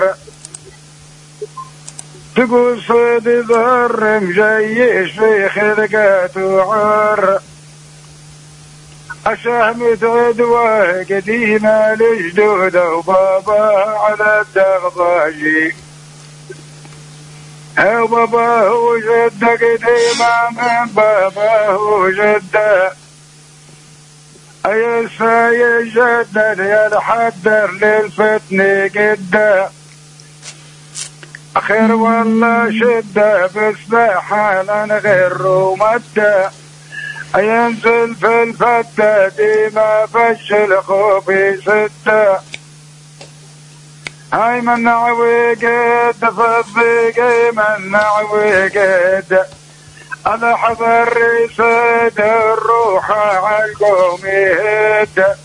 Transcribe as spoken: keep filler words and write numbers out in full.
تقول صيد ذر مجيش في خلقات وعر الشهم تعدوه قديمة لجدود وبابا على الدغضاجي وبابا وجد قديمة من بابا وجد أي الساي جدد ينحدر للفتن قد خير والله شدة بس حالا غير ومدة ينزل في الفتة ديما فش الخوف ستة هاي من نعوي قد فضيقي من نعوي قد أنا حضر ريسد الروح عالقوم يهد